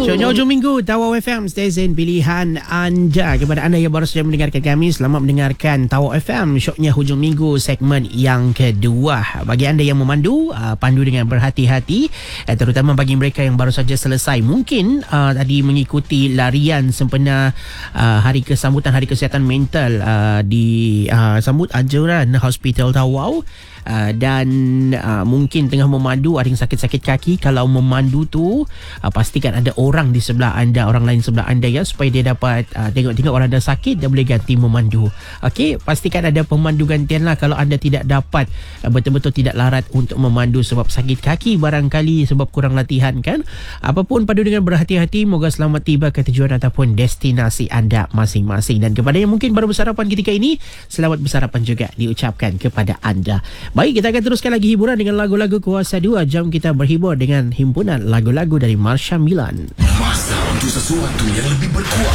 Syoknya hujung minggu, Tawau FM, stesen pilihan anda. Kepada anda yang baru saja mendengarkan kami, selamat mendengarkan Tawau FM, syoknya hujung minggu, segmen yang kedua. Bagi anda yang memandu, pandu dengan berhati-hati, terutama bagi mereka yang baru saja selesai. Mungkin tadi mengikuti larian sempena sambutan Hari Kesihatan Mental di sambut anjuran Hospital Tawau. Dan mungkin tengah memandu, ada yang sakit-sakit kaki. Kalau memandu tu, pastikan ada orang di sebelah anda, orang lain sebelah anda ya, supaya dia dapat tengok-tengok orang anda sakit, dia boleh ganti memandu. Okey, pastikan ada pemandu gantian lah kalau anda tidak dapat, betul-betul tidak larat untuk memandu sebab sakit kaki barangkali, sebab kurang latihan kan. Apapun, padu dengan berhati-hati. Moga selamat tiba ke tujuan ataupun destinasi anda masing-masing. Dan kepada yang mungkin baru bersarapan ketika ini, selamat bersarapan juga diucapkan kepada anda. Baik, kita akan teruskan lagi hiburan dengan lagu-lagu Kuasa 2. Jam kita berhibur dengan himpunan lagu-lagu dari Marsha Milan. Masa untuk sesuatu yang lebih berkuasa.